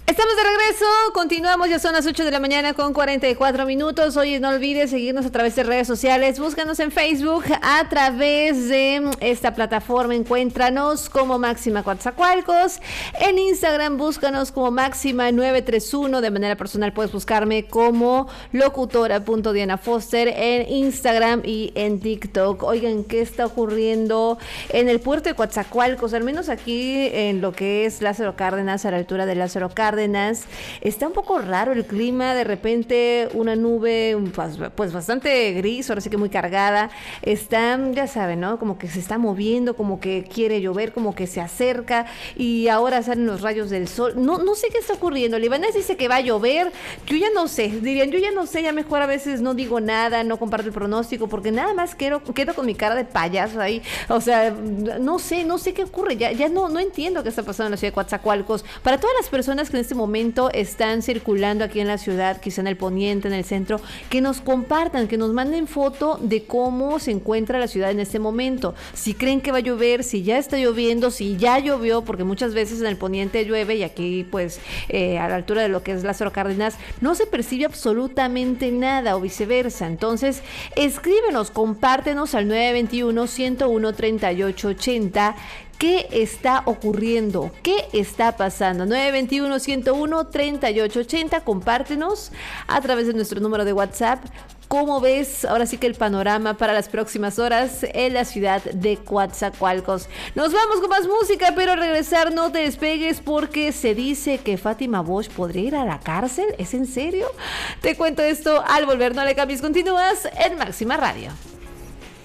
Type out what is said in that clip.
Estamos de regreso, continuamos, ya son las 8 de la mañana con 44 minutos. Oye, no olvides seguirnos a través de redes sociales, búscanos en Facebook a través de esta plataforma, encuéntranos como Máxima Coatzacoalcos, en Instagram búscanos como Máxima931, de manera personal puedes buscarme como locutora.Diana Foster en Instagram y en TikTok. Oigan, ¿qué está ocurriendo en el puerto de Coatzacoalcos? Al menos aquí en lo que es Lázaro Cárdenas, a la altura de Lázaro Cárdenas, está un poco raro el clima, de repente una nube pues bastante gris, ahora sí que muy cargada, está, ya saben, ¿no? Como que se está moviendo, como que quiere llover, como que se acerca y ahora salen los rayos del sol. No sé qué está ocurriendo. Libanés dice que va a llover, yo ya no sé, dirían, yo ya no sé, ya mejor a veces no digo nada, no comparto el pronóstico, porque nada más quedo con mi cara de payaso ahí, o sea, no sé qué ocurre, ya no entiendo qué está pasando en la ciudad de Coatzacoalcos. Para todas las personas que en este momento están circulando aquí en la ciudad, quizá en el poniente, en el centro, que nos compartan, que nos manden foto de cómo se encuentra la ciudad en este momento, si creen que va a llover, si ya está lloviendo, si ya llovió, porque muchas veces en el poniente llueve y aquí pues a la altura de lo que es Lázaro Cárdenas no se percibe absolutamente nada o viceversa. Entonces escríbenos, compártenos al 921-101-3880. ¿Qué está ocurriendo? ¿Qué está pasando? 921-101-3880. Compártenos a través de nuestro número de WhatsApp. ¿Cómo ves ahora sí que el panorama para las próximas horas en la ciudad de Coatzacoalcos? Nos vamos con más música, pero al regresar no te despegues porque se dice que Fátima Bosch podría ir a la cárcel. ¿Es en serio? Te cuento esto al volver, no le cambies. Continúas en Máxima Radio.